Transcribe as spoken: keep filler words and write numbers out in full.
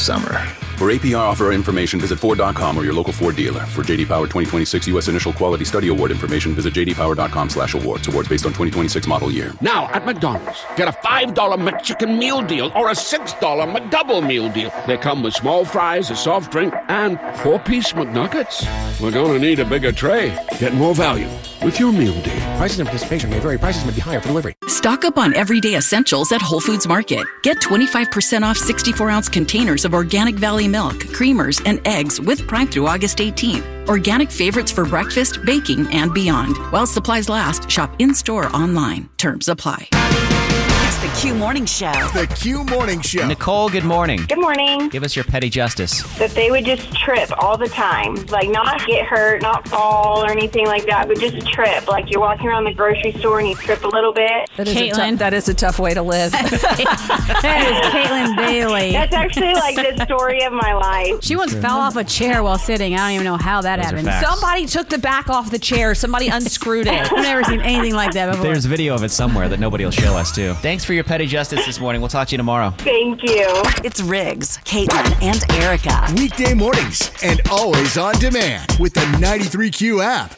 summer. For A P R offer information, visit Ford dot com or your local Ford dealer. For J D Power twenty twenty-six U S Initial Quality Study Award information, visit j d power dot com slash awards. Awards based on twenty twenty-six model year. Now at McDonald's, get a five dollar McChicken meal deal or a six dollar McDouble meal deal. They come with small fries, a soft drink, and four-piece McNuggets. We're gonna need a bigger tray. Get more value with your meal deal. Prices and participation may vary. Prices may be higher for delivery. Stock up on everyday essentials at Whole Foods Market. Get twenty-five percent off sixty-four ounce containers of Organic Valley milk, creamers, and eggs with Prime through August eighteenth. Organic favorites for breakfast, baking, and beyond. While supplies last, shop in-store, online. Terms apply. It's the Q Morning Show. The Q Morning Show. Nicole, good morning. Good morning. Give us your petty justice. That they would just trip all the time. Like, not get hurt, not fall or anything like that, but just trip. Like, you're walking around the grocery store and you trip a little bit. That is, a, tough, that is a tough way to live. That is Caitlin Bailey. That's actually like the story of my life. She once fell off a chair while sitting. I don't even know how that Those happened. Somebody took the back off the chair. Somebody unscrewed it. I've never seen anything like that before. There's video of it somewhere that nobody will show us, too. Thanks for your petty justice this morning. We'll talk to you tomorrow. Thank you. It's Riggs, Caitlin, and Erica. Weekday mornings and always on demand with the ninety-three Q app.